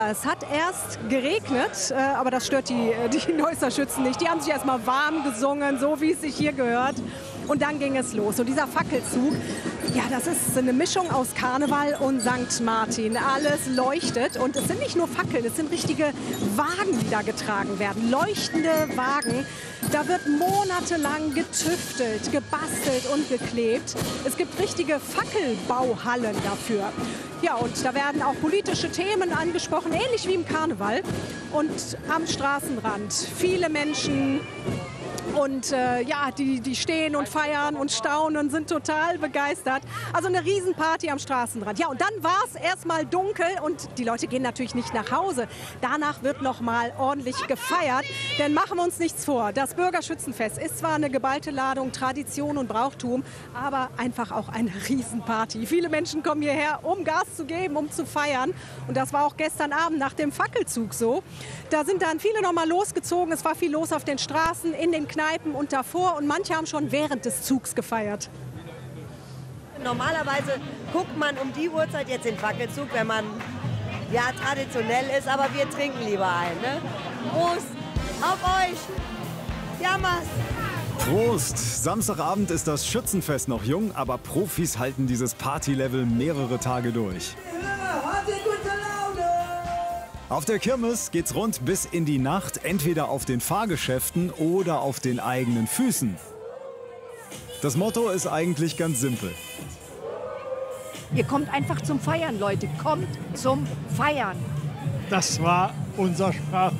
Es hat erst geregnet, aber das stört die Neusser Schützen nicht. Die haben sich erstmal warm gesungen, so wie es sich hier gehört. Und dann ging es los. Und dieser Fackelzug, ja, das ist eine Mischung aus Karneval und St. Martin. Alles leuchtet. Und es sind nicht nur Fackeln, es sind richtige Wagen, die da getragen werden. Leuchtende Wagen. Da wird monatelang getüftelt, gebastelt und geklebt. Es gibt richtige Fackelbauhallen dafür. Ja, und da werden auch politische Themen angesprochen, ähnlich wie im Karneval. Und am Straßenrand viele Menschen. Und ja, die stehen und feiern und staunen und sind total begeistert. Also eine Riesenparty am Straßenrand. Ja, und dann war es erstmal dunkel und die Leute gehen natürlich nicht nach Hause. Danach wird noch mal ordentlich gefeiert. Denn machen wir uns nichts vor, das Bürgerschützenfest ist zwar eine geballte Ladung Tradition und Brauchtum, aber einfach auch eine Riesenparty. Viele Menschen kommen hierher, um Gas zu geben, um zu feiern. Und das war auch gestern Abend nach dem Fackelzug so. Da sind dann viele noch mal losgezogen. Es war viel los auf den Straßen, in den Kneipen und davor. Und manche haben schon während des Zugs gefeiert. Normalerweise guckt man um die Uhrzeit jetzt den Fackelzug, wenn man ja traditionell ist. Aber wir trinken lieber ein. Ne? Prost auf euch! Jammers! Prost! Samstagabend ist das Schützenfest noch jung, aber Profis halten dieses Partylevel mehrere Tage durch. Auf der Kirmes geht's rund bis in die Nacht, entweder auf den Fahrgeschäften oder auf den eigenen Füßen. Das Motto ist eigentlich ganz simpel. Ihr kommt einfach zum Feiern, Leute. Kommt zum Feiern. Das war unser Sprachrohr.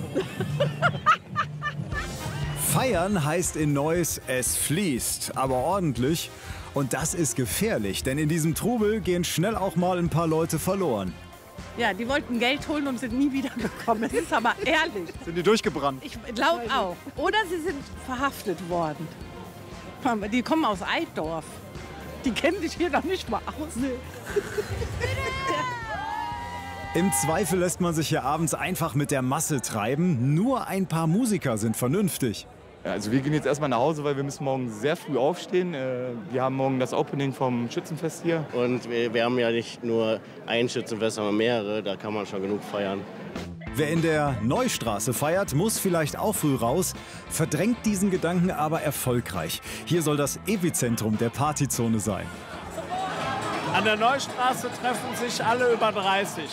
Feiern heißt in Neuss, es fließt, aber ordentlich. Und das ist gefährlich, denn in diesem Trubel gehen schnell auch mal ein paar Leute verloren. Ja, die wollten Geld holen und sind nie wiedergekommen. Das ist aber ehrlich. Sind die durchgebrannt? Ich glaube auch. Oder sie sind verhaftet worden. Die kommen aus Eitorf. Die kennen sich hier noch nicht mal aus. Nee. Im Zweifel lässt man sich hier abends einfach mit der Masse treiben. Nur ein paar Musiker sind vernünftig. Also wir gehen jetzt erstmal nach Hause, weil wir müssen morgen sehr früh aufstehen. Wir haben morgen das Opening vom Schützenfest hier. Und wir haben ja nicht nur ein Schützenfest, sondern mehrere. Da kann man schon genug feiern. Wer in der Neustraße feiert, muss vielleicht auch früh raus, verdrängt diesen Gedanken aber erfolgreich. Hier soll das Epizentrum der Partyzone sein. An der Neustraße treffen sich alle über 30.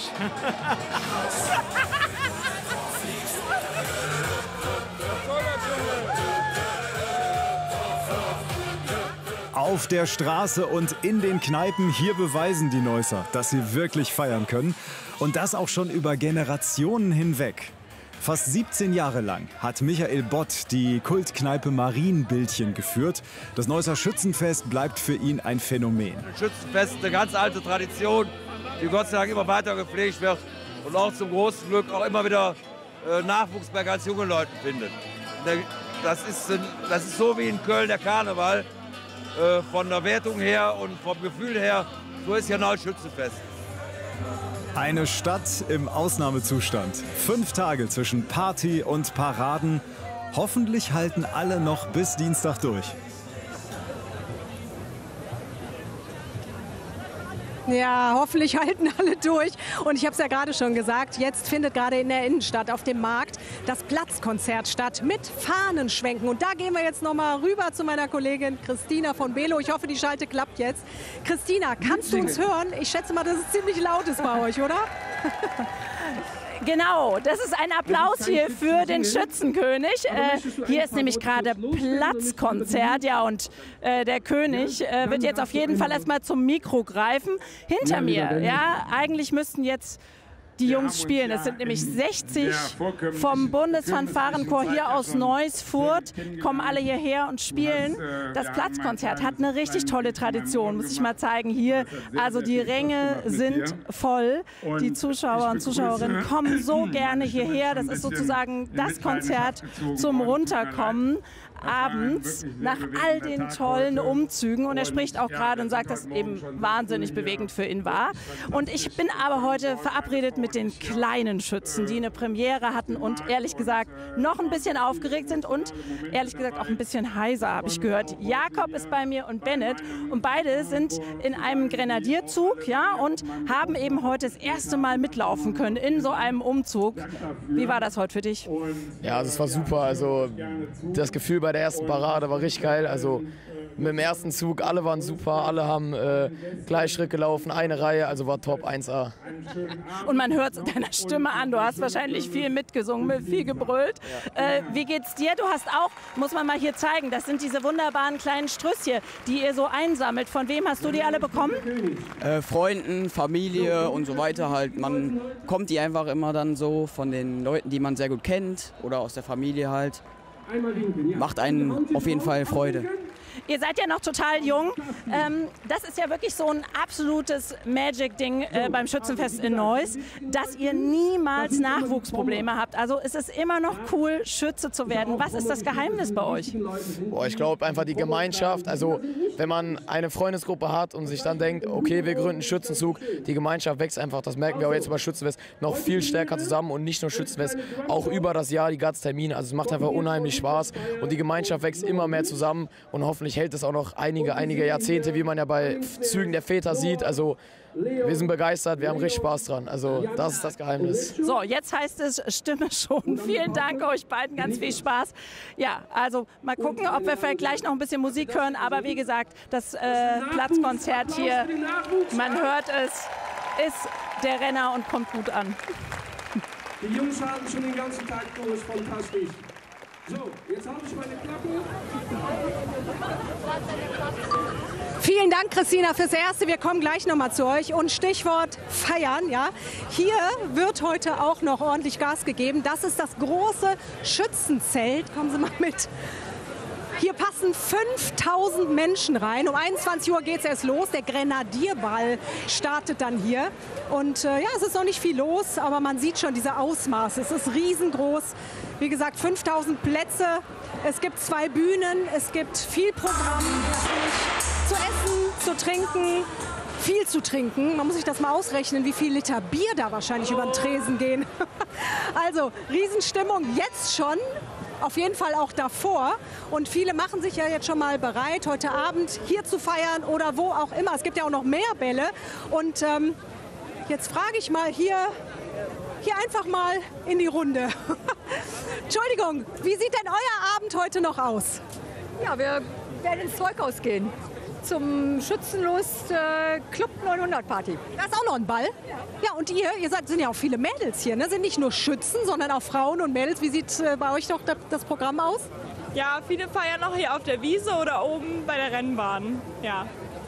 Auf der Straße und in den Kneipen, hier beweisen die Neusser, dass sie wirklich feiern können. Und das auch schon über Generationen hinweg. Fast 17 Jahre lang hat Michael Bott die Kultkneipe Marienbildchen geführt. Das Neusser Schützenfest bleibt für ihn ein Phänomen. Das Schützenfest ist eine ganz alte Tradition, die Gott sei Dank immer weiter gepflegt wird und auch zum großen Glück auch immer wieder Nachwuchs bei ganz jungen Leuten findet. Das ist so wie in Köln der Karneval. Von der Wertung her und vom Gefühl her, so ist ja Neues Schützenfest. Eine Stadt im Ausnahmezustand. 5 Tage zwischen Party und Paraden. Hoffentlich halten alle noch bis Dienstag durch. Ja, hoffentlich halten alle durch. Und ich habe es ja gerade schon gesagt, jetzt findet gerade in der Innenstadt auf dem Markt das Platzkonzert statt mit Fahnenschwenken. Und da gehen wir jetzt noch mal rüber zu meiner Kollegin Christina von Belo. Ich hoffe, die Schalte klappt jetzt. Christina, kannst du uns hören? Ich schätze mal, dass es ziemlich laut ist bei euch, oder? Genau, das ist ein Applaus hier für den Schützenkönig. Hier ist nämlich gerade Platzkonzert, ja, und der König wird jetzt auf jeden Fall erstmal zum Mikro greifen. Hinter mir, ja, eigentlich müssten jetzt die Jungs spielen. Es sind nämlich 60 vom Bundesfanfarenchor hier aus Neuss, Furth, kommen alle hierher und spielen. Das Platzkonzert hat eine richtig tolle Tradition, muss ich mal zeigen hier. Also die Ränge sind voll. Die Zuschauer und Zuschauerinnen kommen so gerne hierher. Das ist sozusagen das Konzert zum Runterkommen. Abend nach all den tollen Umzügen. Und er spricht auch gerade und sagt, dass eben wahnsinnig bewegend für ihn war. Und ich bin aber heute verabredet mit den kleinen Schützen, die eine Premiere hatten und ehrlich gesagt noch ein bisschen aufgeregt sind und ehrlich gesagt auch ein bisschen heiser, habe ich gehört. Jakob ist bei mir und Bennett und beide sind in einem Grenadierzug, ja, und haben eben heute das erste Mal mitlaufen können in so einem Umzug. Wie war das heute für dich? Ja, das war super. Also das Gefühl bei der ersten Parade war richtig geil. Also mit dem ersten Zug, alle waren super, alle haben Gleichschritt gelaufen, eine Reihe, also war top 1A. Und man hört es deiner Stimme an, du hast wahrscheinlich viel mitgesungen, viel gebrüllt. Wie geht's dir? Du hast auch, muss man mal hier zeigen, das sind diese wunderbaren kleinen Strüsschen, die ihr so einsammelt. Von wem hast du die alle bekommen? Freunden, Familie und so weiter halt. Man kommt die einfach immer dann so von den Leuten, die man sehr gut kennt oder aus der Familie halt. Macht einen auf jeden Fall Freude. Ihr seid ja noch total jung. Das ist ja wirklich so ein absolutes Magic-Ding beim Schützenfest in Neuss, dass ihr niemals Nachwuchsprobleme habt. Also es ist immer noch cool, Schütze zu werden. Was ist das Geheimnis bei euch? Boah, ich glaube einfach die Gemeinschaft. Also wenn man eine Freundesgruppe hat und sich dann denkt, okay, wir gründen einen Schützenzug, die Gemeinschaft wächst einfach. Das merken wir auch jetzt bei Schützenfest noch viel stärker zusammen und nicht nur Schützenfest, auch über das Jahr, die ganzen Termine. Also es macht einfach unheimlich Spaß und die Gemeinschaft wächst immer mehr zusammen und hoffentlich hält es auch noch einige Jahrzehnte, wie man ja bei Zügen der Väter sieht. Also wir sind begeistert, wir haben richtig Spaß dran. Also das ist das Geheimnis. So, jetzt heißt es Stimme schon. Vielen Dank euch beiden, ganz viel Spaß. Ja, also mal gucken, ob wir vielleicht gleich noch ein bisschen Musik hören. Aber wie gesagt, das Platzkonzert hier, man hört es, ist der Renner und kommt gut an. Die Jungs haben schon den ganzen Tag durch, fantastisch. So, jetzt habe ich meine Klappe. Vielen Dank, Christina, fürs Erste. Wir kommen gleich nochmal zu euch. Und Stichwort feiern, ja. Hier wird heute auch noch ordentlich Gas gegeben. Das ist das große Schützenzelt. Kommen Sie mal mit. Hier passen 5000 Menschen rein. Um 21 Uhr geht es erst los. Der Grenadierball startet dann hier. Und ja, es ist noch nicht viel los, aber man sieht schon diese Ausmaße. Es ist riesengroß. Wie gesagt, 5000 Plätze. Es gibt 2 Bühnen. Es gibt viel Programm. Zu essen, zu trinken. Viel zu trinken. Man muss sich das mal ausrechnen, wie viel Liter Bier da wahrscheinlich über den Tresen gehen. Also, Riesenstimmung jetzt schon. Auf jeden Fall auch davor. Und viele machen sich ja jetzt schon mal bereit, heute Abend hier zu feiern oder wo auch immer. Es gibt ja auch noch mehr Bälle. Und jetzt frage ich mal hier einfach mal in die Runde. Entschuldigung, wie sieht denn euer Abend heute noch aus? Ja, wir werden ins Zeughaus gehen. Zum Schützenlust Club 900 Party. Da ist auch noch ein Ball. Ja, und ihr sind ja auch viele Mädels hier, ne? Sind nicht nur Schützen, sondern auch Frauen und Mädels. Wie sieht bei euch doch das Programm aus? Ja, viele feiern noch hier auf der Wiese oder oben bei der Rennbahn. Ja.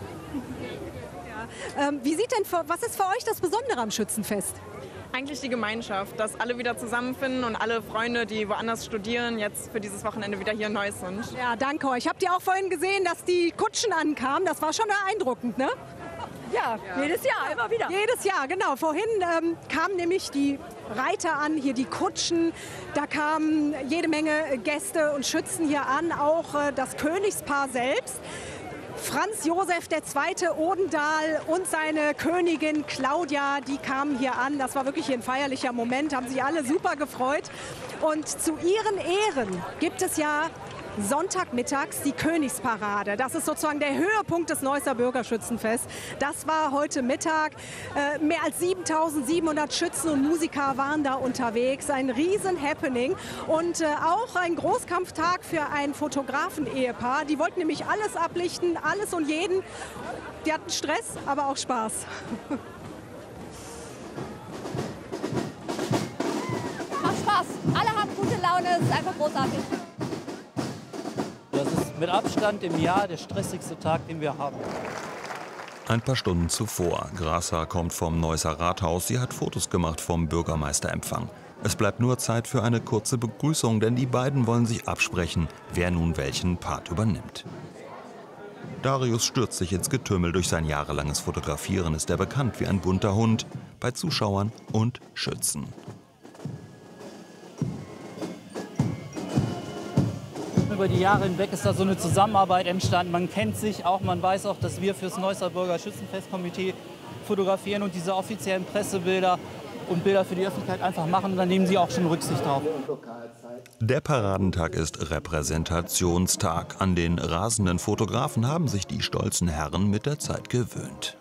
Wie sieht denn, was ist für euch das Besondere am Schützenfest? Eigentlich die Gemeinschaft, dass alle wieder zusammenfinden und alle Freunde, die woanders studieren, jetzt für dieses Wochenende wieder hier in Neuss sind. Ja, danke euch. Habt ihr auch vorhin gesehen, dass die Kutschen ankamen? Das war schon beeindruckend, ne? Ja, jedes Jahr, immer wieder. Jedes Jahr, genau. Vorhin kamen nämlich die Reiter an, hier die Kutschen. Da kamen jede Menge Gäste und Schützen hier an, auch das Königspaar selbst. Franz Josef II. Odendahl und seine Königin Claudia, die kamen hier an. Das war wirklich ein feierlicher Moment, haben sich alle super gefreut. Und zu ihren Ehren gibt es ja Sonntagmittags die Königsparade. Das ist sozusagen der Höhepunkt des Neusser Bürgerschützenfests. Das war heute Mittag. Mehr als 7700 Schützen und Musiker waren da unterwegs. Ein Riesen-Happening und auch ein Großkampftag für ein Fotografen-Ehepaar. Die wollten nämlich alles ablichten, alles und jeden. Die hatten Stress, aber auch Spaß. Macht Spaß. Alle haben gute Laune. Es ist einfach großartig. Das ist mit Abstand im Jahr der stressigste Tag, den wir haben. Ein paar Stunden zuvor. Grasser kommt vom Neusser Rathaus. Sie hat Fotos gemacht vom Bürgermeisterempfang. Es bleibt nur Zeit für eine kurze Begrüßung, denn die beiden wollen sich absprechen, wer nun welchen Part übernimmt. Darius stürzt sich ins Getümmel. Durch sein jahrelanges Fotografieren ist er bekannt wie ein bunter Hund bei Zuschauern und Schützen. über die Jahre hinweg ist da so eine Zusammenarbeit entstanden. Man kennt sich auch, man weiß auch, dass wir fürs Neusser Bürger Schützenfestkomitee fotografieren und diese offiziellen Pressebilder und Bilder für die Öffentlichkeit einfach machen. Und dann nehmen sie auch schon Rücksicht drauf. Der Paradentag ist Repräsentationstag. An den rasenden Fotografen haben sich die stolzen Herren mit der Zeit gewöhnt.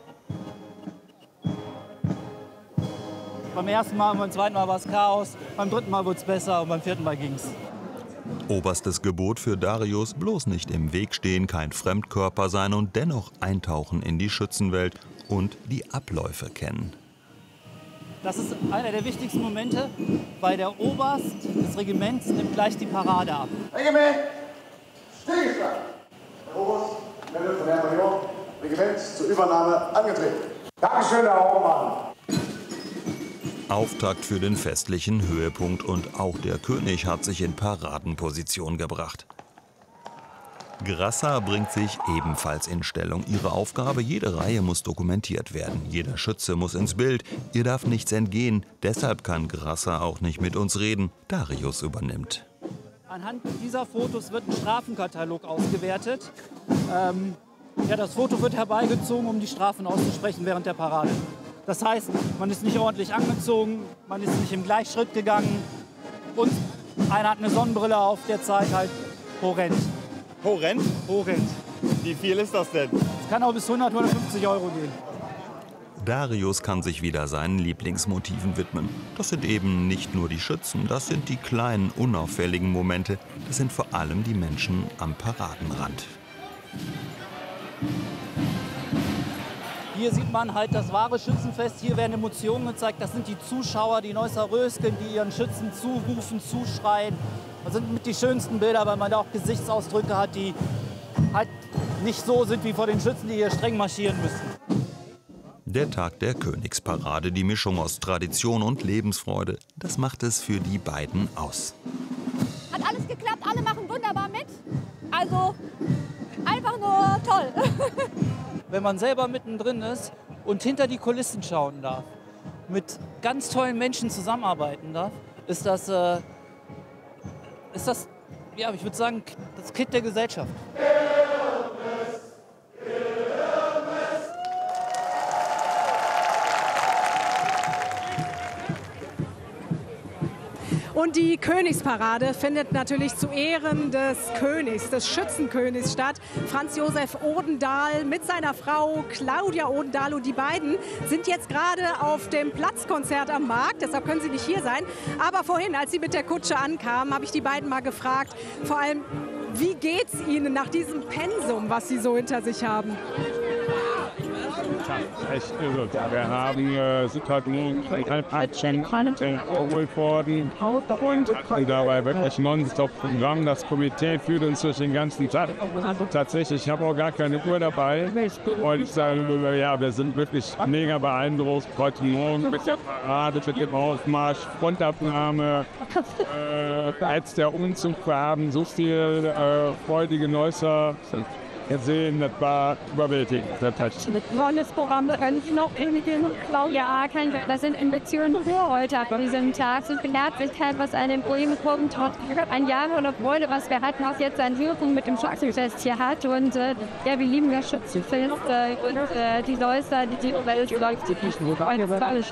Beim ersten Mal und beim zweiten Mal war es Chaos, beim dritten Mal wurde es besser und beim vierten Mal ging es. Oberstes Gebot für Darius: bloß nicht im Weg stehen, kein Fremdkörper sein und dennoch eintauchen in die Schützenwelt und die Abläufe kennen. Das ist einer der wichtigsten Momente, weil der Oberst des Regiments nimmt gleich die Parade ab. Regiment, Stillstand! Der Oberst meldet von Herrn Major, Regiment zur Übernahme angetreten. Dankeschön, Herr Hauptmann. Auftakt für den festlichen Höhepunkt und auch der König hat sich in Paradenposition gebracht. Grassa bringt sich ebenfalls in Stellung. Ihre Aufgabe: jede Reihe muss dokumentiert werden. Jeder Schütze muss ins Bild. Ihr darf nichts entgehen. Deshalb kann Grassa auch nicht mit uns reden. Darius übernimmt. Anhand dieser Fotos wird ein Strafenkatalog ausgewertet. Das Foto wird herbeigezogen, um die Strafen auszusprechen während der Parade. Das heißt, man ist nicht ordentlich angezogen, man ist nicht im Gleichschritt gegangen und einer hat eine Sonnenbrille auf, der zeigt halt horrend. Horrend? Horrend. Wie viel ist das denn? Es kann auch bis 100, 150 Euro gehen. Darius kann sich wieder seinen Lieblingsmotiven widmen. Das sind eben nicht nur die Schützen, das sind die kleinen, unauffälligen Momente. Das sind vor allem die Menschen am Paradenrand. Hier sieht man halt das wahre Schützenfest. Hier werden Emotionen gezeigt. Das sind die Zuschauer, die Neusser Rösken, die ihren Schützen zurufen, zuschreien. Das sind mit die schönsten Bilder, weil man da auch Gesichtsausdrücke hat, die halt nicht so sind wie vor den Schützen, die hier streng marschieren müssen. Der Tag der Königsparade, die Mischung aus Tradition und Lebensfreude, das macht es für die beiden aus. Hat alles geklappt, alle machen wunderbar mit. Also einfach nur toll. Wenn man selber mittendrin ist und hinter die Kulissen schauen darf, mit ganz tollen Menschen zusammenarbeiten darf, ist das, ja, ich würde sagen, das Kind der Gesellschaft. Und die Königsparade findet natürlich zu Ehren des Königs, des Schützenkönigs statt. Franz Josef Odendahl mit seiner Frau Claudia Odendahl. Und die beiden sind jetzt gerade auf dem Platzkonzert am Markt. Deshalb können sie nicht hier sein. Aber vorhin, als sie mit der Kutsche ankamen, habe ich die beiden mal gefragt, vor allem, wie geht's ihnen nach diesem Pensum, was sie so hinter sich haben? Echt irre. Wir haben sind heute Morgen 3:30 geholt worden. Und dabei wirklich Non-Stop-Programm. Das Komitee führt uns durch den ganzen Tag. Tatsächlich, ich habe auch gar keine Uhr dabei. Und ich sage, ja, wir sind wirklich mega beeindruckt. Heute Morgen mit der Parade, mit dem Ausmarsch, Frontabnahme, als der Umzug. Wir haben so viel freudige Neusser gesehen, das war überwältigend. Tolles Programm, können Sie noch Claudia, das sind Investitionen für heute an diesem Tag. So viel Herzlichkeit, was einem Bremen kommt, ein Jahr oder Freude, was wir hatten, was jetzt ein Wirkung mit dem Schützenfest hier hat. Und ja, wir lieben das Schützenfest und die Neusser, die Welt läuft sich nicht nur eine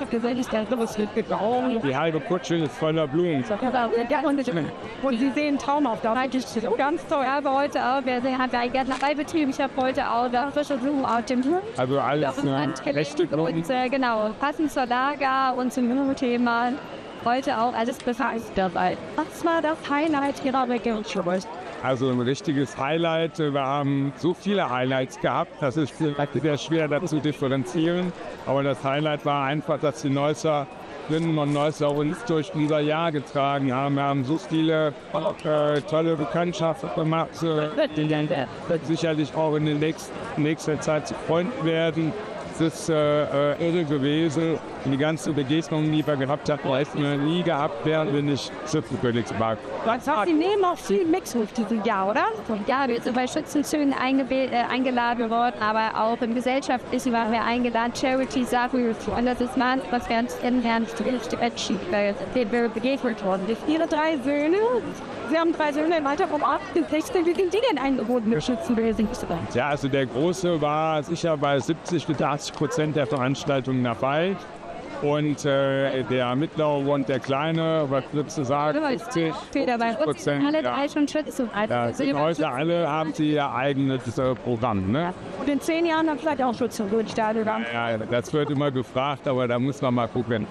die halbe Kutsche ist voller Blumen. Und Sie sehen traumhaft aus. Ganz toll. Aber heute auch, wir haben ja Gärtnerei. Ich habe heute auch frische Blumen auf dem Tisch. Also alles rechte Blumen. Genau, passend zur Lager und zum Thema. Heute auch alles befasst dabei. Was war das Highlight Ihrer Region? Also ein richtiges Highlight. Wir haben so viele Highlights gehabt. Das ist sehr schwer dazu differenzieren. Aber das Highlight war einfach, dass die Neusser und Neusser uns durch unser Jahr getragen haben. Wir haben so viele tolle Bekanntschaften gemacht, die sicherlich auch in der nächsten Zeit zu Freunden werden. das ist irre gewesen. Die ganzen Begegnungen, die wir gehabt haben, hätten wir nie gehabt, wenn ich Schützenkönigsmarkt. Sie nehmen auch viel Mixruf dieses Jahr, oder? Ja, wir sind bei Schützenzügen eingeladen worden, aber auch im Gesellschaftlichen waren wir eingeladen, Charity-Sachen. Und das ist mal was ganz ernst dem wir begegnet worden. Ihre 3 Söhne, Sie haben 3 Söhne im Alter von 8 bis 16. Wie sind die denn eingebunden im Schützenwesen? Ja, also der Große war sicher bei 70 bis 80% der Veranstaltungen dabei. Und der Mittlere und der Kleine, was würdest du sagen? 50%. Alle 3 schon Schützen. Ja, heute alle haben sie ihr eigenes Programm. Ne? Und in 10 Jahren dann vielleicht auch Schützen. Ja, das wird immer gefragt, aber da muss man mal gucken.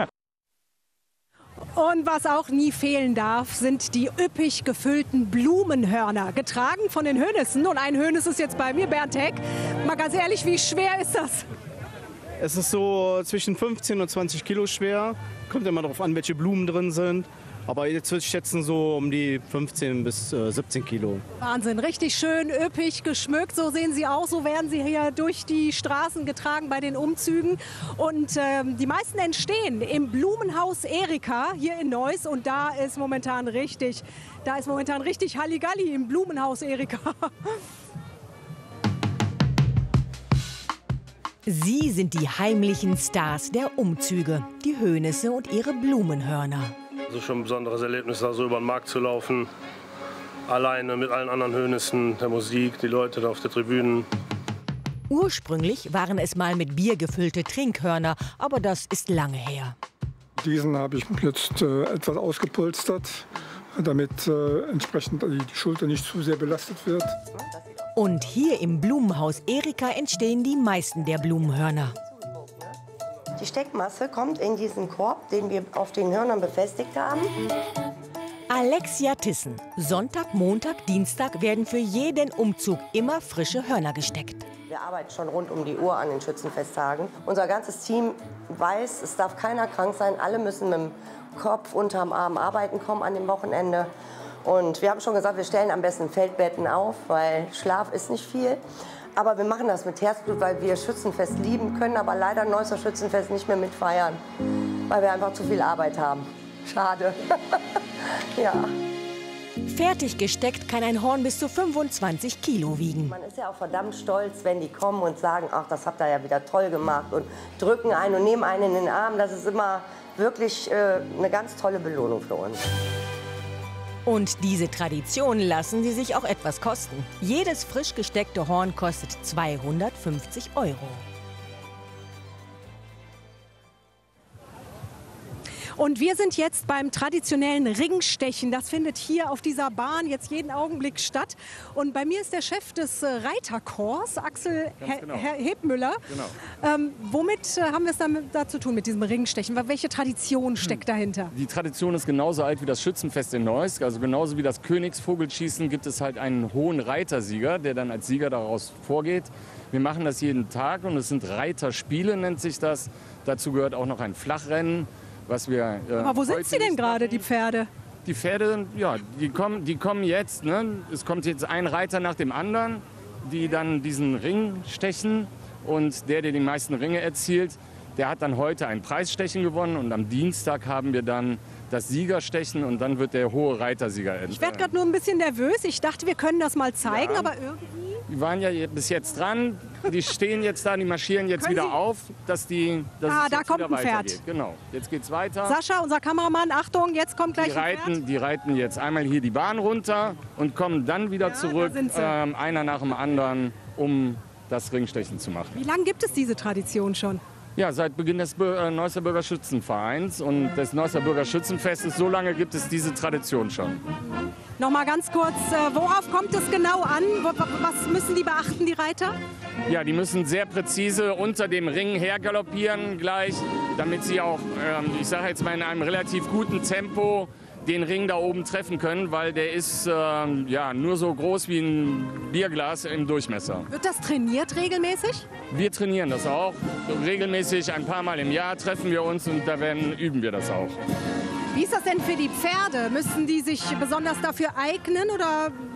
Und was auch nie fehlen darf, sind die üppig gefüllten Blumenhörner, getragen von den Hönissen. Und ein Hönes ist jetzt bei mir, Bernd Heck. Mal ganz ehrlich, wie schwer ist das? Es ist so zwischen 15 und 20 Kilo schwer. Kommt immer darauf an, welche Blumen drin sind. Aber jetzt würde ich schätzen so um die 15 bis 17 Kilo. Wahnsinn, richtig schön üppig geschmückt. So sehen sie aus, so werden sie hier durch die Straßen getragen bei den Umzügen. Und die meisten entstehen im Blumenhaus Erika hier in Neuss. Und da ist momentan richtig Halligalli im Blumenhaus Erika. Sie sind die heimlichen Stars der Umzüge, die Hönisse und ihre Blumenhörner. Es ist schon ein besonderes Erlebnis, da so über den Markt zu laufen. Alleine mit allen anderen Hönissen, der Musik, die Leute da auf der Tribüne. Ursprünglich waren es mal mit Bier gefüllte Trinkhörner, aber das ist lange her. Diesen habe ich jetzt etwas ausgepolstert, damit entsprechend die Schulter nicht zu sehr belastet wird. Und hier im Blumenhaus Erika entstehen die meisten der Blumenhörner. Die Steckmasse kommt in diesen Korb, den wir auf den Hörnern befestigt haben. Alexia Tissen. Sonntag, Montag, Dienstag werden für jeden Umzug immer frische Hörner gesteckt. Wir arbeiten schon rund um die Uhr an den Schützenfesttagen. Unser ganzes Team weiß, es darf keiner krank sein. Alle müssen mit dem Kopf unterm Arm arbeiten kommen an dem Wochenende. Und wir haben schon gesagt, wir stellen am besten Feldbetten auf, weil Schlaf ist nicht viel. Aber wir machen das mit Herzblut, weil wir Schützenfest lieben, können aber leider Neusser Schützenfest nicht mehr mitfeiern, weil wir einfach zu viel Arbeit haben. Schade. Ja. Fertig gesteckt kann ein Horn bis zu 25 Kilo wiegen. Man ist ja auch verdammt stolz, wenn die kommen und sagen, ach, das habt ihr ja wieder toll gemacht und drücken einen und nehmen einen in den Arm. Das ist immer wirklich eine ganz tolle Belohnung für uns. Und diese Tradition lassen sie sich auch etwas kosten. Jedes frisch gesteckte Horn kostet 250 €. Und wir sind jetzt beim traditionellen Ringstechen. Das findet hier auf dieser Bahn jetzt jeden Augenblick statt. Und bei mir ist der Chef des Reiterkorps, Axel Hebmüller. Genau. Womit haben wir es da zu tun mit diesem Ringstechen? Welche Tradition steckt dahinter? Die Tradition ist genauso alt wie das Schützenfest in Neuss. Also genauso wie das Königsvogelschießen gibt es halt einen hohen Reitersieger, der dann als Sieger daraus vorgeht. Wir machen das jeden Tag und es sind Reiterspiele, nennt sich das. Dazu gehört auch noch ein Flachrennen. Was wir, aber wo sind sie denn gerade, die Pferde? Die Pferde, ja, die kommen jetzt. Ne? Es kommt jetzt ein Reiter nach dem anderen, die dann diesen Ring stechen. Und der die meisten Ringe erzielt, der hat dann heute ein Preisstechen gewonnen. Und am Dienstag haben wir dann das Siegerstechen und dann wird der hohe Reitersieger. Ich werde gerade nur ein bisschen nervös. Ich dachte, wir können das mal zeigen, aber irgendwie... Die waren ja bis jetzt dran. Die stehen jetzt da, die marschieren jetzt wieder auf, dass es da kommt ein Pferd. Genau, jetzt geht's weiter. Sascha, unser Kameramann, Achtung, jetzt kommt gleich ein Pferd. Die reiten jetzt einmal hier die Bahn runter und kommen dann wieder zurück, einer nach dem anderen, um das Ringstechen zu machen. Wie lange gibt es diese Tradition schon? Ja, seit Beginn des Neusser Bürgerschützenvereins und des Neusser Bürgerschützenfestes. So lange gibt es diese Tradition schon. Noch mal ganz kurz, worauf kommt es genau an? Was müssen die beachten, die Reiter? Ja, die müssen sehr präzise unter dem Ring hergaloppieren gleich, damit sie auch, ich sage jetzt mal in einem relativ guten Tempo, den Ring da oben treffen können, weil der ist ja, nur so groß wie ein Bierglas im Durchmesser. Wird das trainiert regelmäßig? Wir trainieren das auch. Regelmäßig ein paar Mal im Jahr treffen wir uns und da üben wir das auch. Wie ist das denn für die Pferde? Müssen die sich besonders dafür eignen oder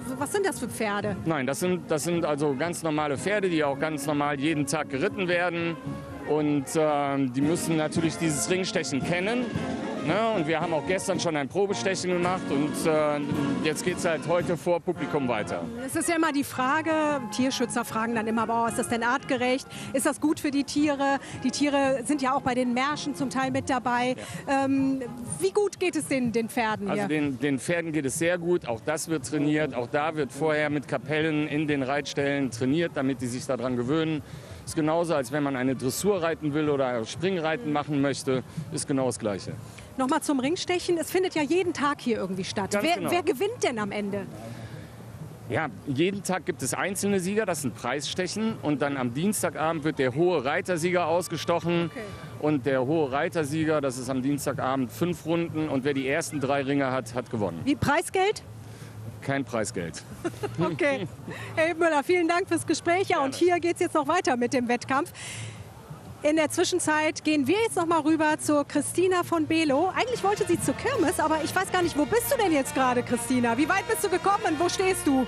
was sind das für Pferde? Nein, das sind also ganz normale Pferde, die auch ganz normal jeden Tag geritten werden. Und die müssen natürlich dieses Ringstechen kennen. Ne? Und wir haben auch gestern schon ein Probestechen gemacht und jetzt geht es halt heute vor Publikum weiter. Es ist ja immer die Frage, Tierschützer fragen dann immer, ist das denn artgerecht? Ist das gut für die Tiere? Die Tiere sind ja auch bei den Märschen zum Teil mit dabei. Ja. Wie gut geht es den Pferden hier? Also den Pferden geht es sehr gut. Auch das wird trainiert. Auch da wird vorher mit Kapellen in den Reitstellen trainiert, damit die sich daran gewöhnen. Ist genauso, als wenn man eine Dressur reiten will oder Springreiten machen möchte, ist genau das Gleiche. Nochmal zum Ringstechen. Es findet ja jeden Tag hier irgendwie statt. Genau. Wer gewinnt denn am Ende? Ja, jeden Tag gibt es einzelne Sieger, das sind Preisstechen. Und dann am Dienstagabend wird der hohe Reitersieger ausgestochen. Okay. Und der hohe Reitersieger, das ist am Dienstagabend 5 Runden. Und wer die ersten 3 Ringe hat, hat gewonnen. Wie Preisgeld? Kein Preisgeld. Okay. Herr Ebmüller, vielen Dank fürs Gespräch. Ja, und hier geht es jetzt noch weiter mit dem Wettkampf. In der Zwischenzeit gehen wir jetzt noch mal rüber zur Christina von Below. Eigentlich wollte sie zur Kirmes, aber ich weiß gar nicht, wo bist du denn jetzt gerade, Christina? Wie weit bist du gekommen? Wo stehst du?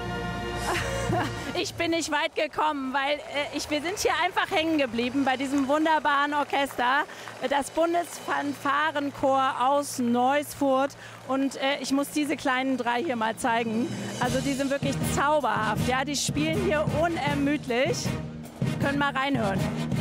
Ich bin nicht weit gekommen, weil wir sind hier einfach hängen geblieben bei diesem wunderbaren Orchester, das Bundesfanfarenchor aus Neußfurt. Und ich muss diese kleinen 3 hier mal zeigen. Also die sind wirklich zauberhaft. Ja, die spielen hier unermüdlich. Können mal reinhören.